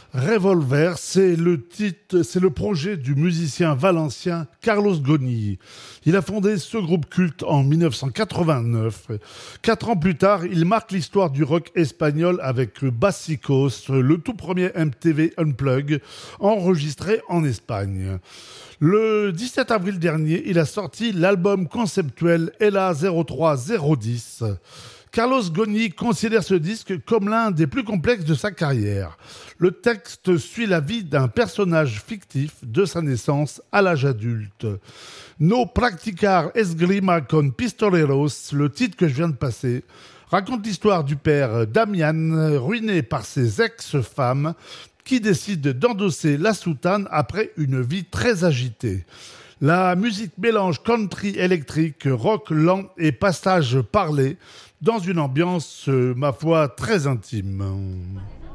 Revolver, c'est le titre, c'est le projet du musicien valencien Carlos Goni. Il a fondé ce groupe culte en 1989. 4 ans plus tard, il marque l'histoire du rock espagnol avec Bassicos, le tout premier MTV Unplugged, enregistré en Espagne. Le 17 avril dernier, il a sorti l'album conceptuel Ella 03010. Carlos Goni considère ce disque comme l'un des plus complexes de sa carrière. Le texte suit la vie d'un personnage fictif de sa naissance à l'âge adulte. No practicar esgrima con pistoleros, le titre que je viens de passer, raconte l'histoire du père Damian, ruiné par ses ex-femmes, qui décide d'endosser la soutane après une vie très agitée. La musique mélange country électrique, rock lent et passage parlé dans une ambiance, ma foi, très intime.